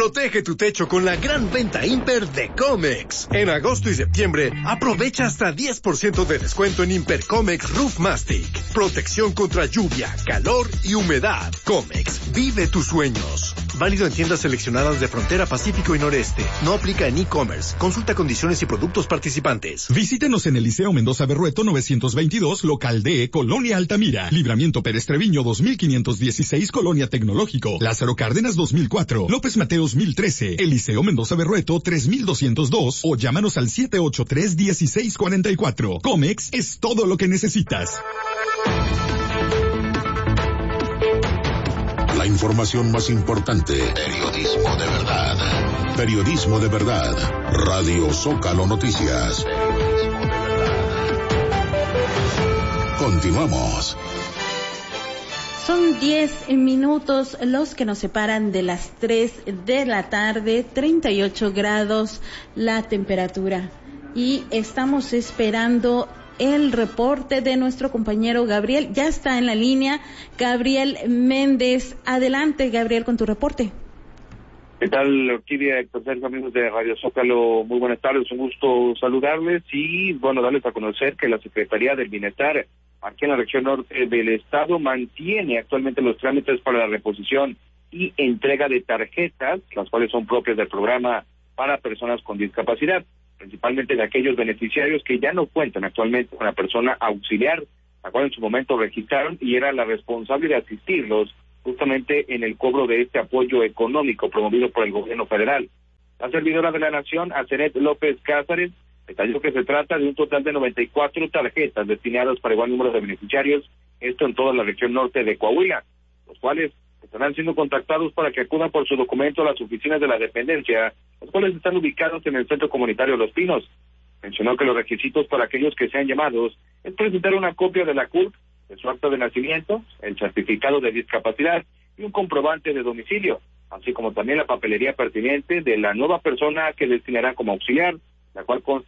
Protege tu techo con la gran venta Imper de Comex. En agosto y septiembre, aprovecha hasta 10% de descuento en Imper Comex Roof Mastic. Protección contra lluvia, calor y humedad. Comex, vive tus sueños. Válido en tiendas seleccionadas de Frontera Pacífico y Noreste. No aplica en e-commerce. Consulta condiciones y productos participantes. Visítenos en el Liceo Mendoza Berrueto 922, local D, Colonia Altamira. Libramiento Pérez Treviño 2516, Colonia Tecnológico. Lázaro Cárdenas 2004. López Mateos 1013. El Liceo Mendoza Berrueto 3202. O llámanos al 783-1644. Comex es todo lo que necesitas. La información más importante. Periodismo de verdad. Periodismo de verdad. Radio Zócalo Noticias. Periodismo de verdad. Continuamos. Son 10 minutos los que nos separan de las 3 de la tarde, 38 grados la temperatura. Y estamos esperando el reporte de nuestro compañero Gabriel. Ya está en la línea Gabriel Méndez. Adelante, Gabriel, con tu reporte. ¿Qué tal, Orquídea, Héctor Sergio, amigos de Radio Zócalo? Muy buenas tardes, un gusto saludarles y, bueno, darles a conocer que la Secretaría del Bienestar aquí en la región norte del estado mantiene actualmente los trámites para la reposición y entrega de tarjetas, las cuales son propias del programa para personas con discapacidad, principalmente de aquellos beneficiarios que ya no cuentan actualmente con la persona auxiliar, la cual en su momento registraron y era la responsable de asistirlos justamente en el cobro de este apoyo económico promovido por el gobierno federal. La servidora de la Nación, Azenet López Cázares, detalló que se trata de un total de 94 tarjetas destinadas para igual número de beneficiarios, esto en toda la región norte de Coahuila, los cuales estarán siendo contactados para que acudan por su documento a las oficinas de la dependencia, los cuales están ubicados en el Centro Comunitario Los Pinos. Mencionó que los requisitos para aquellos que sean llamados es presentar una copia de la CURP, de su acta de nacimiento, el certificado de discapacidad y un comprobante de domicilio, así como también la papelería pertinente de la nueva persona que destinará como auxiliar, la cual consta